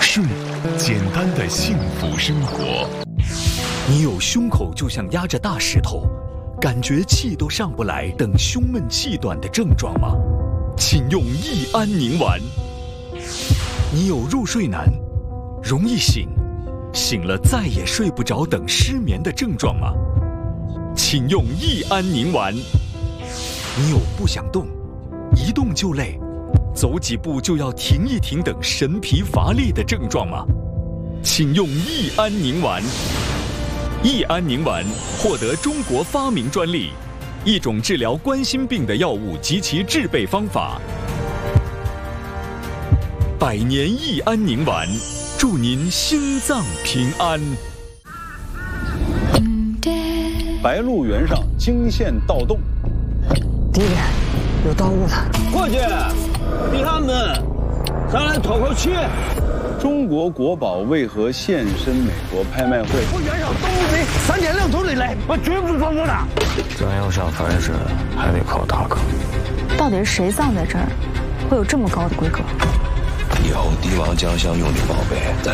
顺，简单的幸福生活。 你有胸口就像压着大石头，感觉气都上不来等胸闷气短的症状吗？请用益安宁丸。你有入睡难，容易醒，醒了再也睡不着等失眠的症状吗？请用益安宁丸。你有不想动，一动就累，走几步就要停一停等神疲乏力的症状吗？请用益安宁丸。益安宁丸获得中国发明专利，一种治疗冠心病的药物及其制备方法。100年益安宁丸，祝您心脏平安。 白鹿原上惊现盗洞， 敌人有盗物了！ 伙计，闭上门，咱来透口气。 中国国宝为何现身美国拍卖会？ 我原上盗墓贼3天2头的来，我绝不放过他。 咱要上凡世，还得靠大哥。 到底是谁葬在这儿，会有这么高的规格？ 以后帝王将相用的宝贝，咱